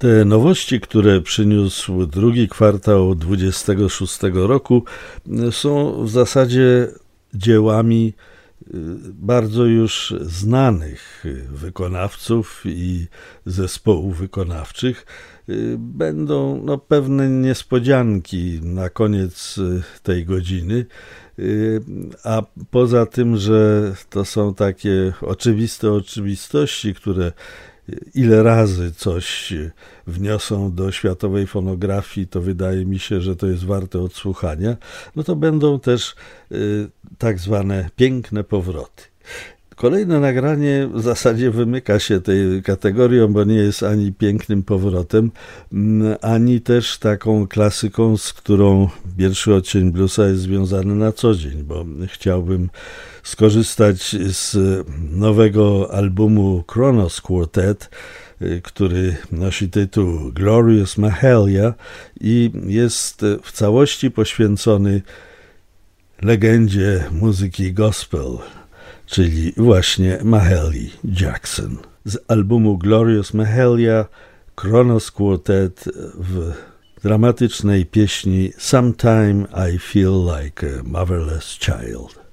Te nowości, które przyniósł drugi kwartał 26 roku, są w zasadzie dziełami bardzo już znanych wykonawców i zespołów wykonawczych. Będą pewne niespodzianki na koniec tej godziny, a poza tym, że to są takie oczywiste oczywistości, które ile razy coś wniosą do światowej fonografii, to wydaje mi się, że to jest warte odsłuchania, to będą też tak zwane piękne powroty. Kolejne nagranie w zasadzie wymyka się tej kategorią, bo nie jest ani pięknym powrotem, ani też taką klasyką, z którą pierwszy odcień bluesa jest związany na co dzień, bo chciałbym skorzystać z nowego albumu Kronos Quartet, który nosi tytuł Glorious Mahalia i jest w całości poświęcony legendzie muzyki gospel, czyli właśnie Mahalia Jackson. Z albumu Glorious Mahalia Kronos Quartet w dramatycznej pieśni Sometime I Feel Like a Motherless Child.